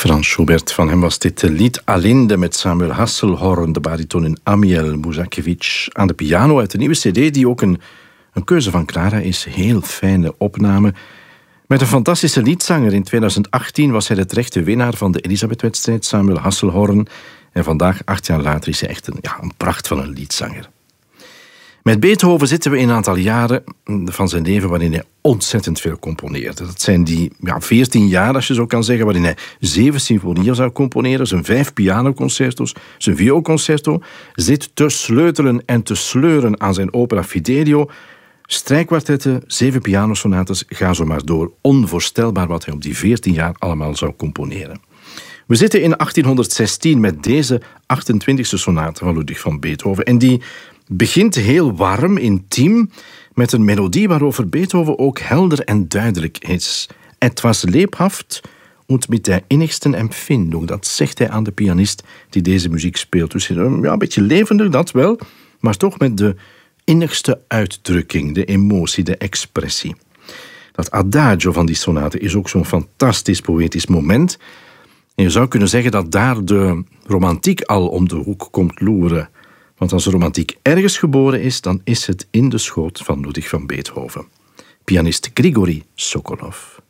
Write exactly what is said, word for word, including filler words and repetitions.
Frans Schubert, van hem was dit lied Alinde met Samuel Hasselhorn, de bariton in Amiel Muzakiewicz aan de piano uit de nieuwe cd, die ook een, een keuze van Clara is. Heel fijne opname. Met een fantastische liedzanger. In tweeduizend achttien was hij de terechte winnaar van de Elisabeth-wedstrijd, Samuel Hasselhorn. En vandaag, acht jaar later, is hij echt een, ja, een pracht van een liedzanger. Met Beethoven zitten we in een aantal jaren van zijn leven waarin hij ontzettend veel componeerde. Dat zijn die ja, veertien jaar, als je zo kan zeggen, waarin hij zeven symfonieën zou componeren, zijn vijf pianoconcerto's, zijn vioolconcerto, zit te sleutelen en te sleuren aan zijn opera Fidelio, strijkkwartetten, zeven pianosonates, ga zo maar door. Onvoorstelbaar wat hij op die veertien jaar allemaal zou componeren. We zitten in achttienhonderdzestien met deze achtentwintigste sonate van Ludwig van Beethoven. En die begint heel warm, intiem, met een melodie waarover Beethoven ook helder en duidelijk is. Etwas lebhaft und mit der innigsten Empfindung. Dat zegt hij aan de pianist die deze muziek speelt. Dus ja, een beetje levendig, dat wel, maar toch met de innigste uitdrukking, de emotie, de expressie. Dat adagio van die sonate is ook zo'n fantastisch poëtisch moment. En je zou kunnen zeggen dat daar de romantiek al om de hoek komt loeren. Want als de romantiek ergens geboren is, dan is het in de schoot van Ludwig van Beethoven. Pianist Grigori Sokolov.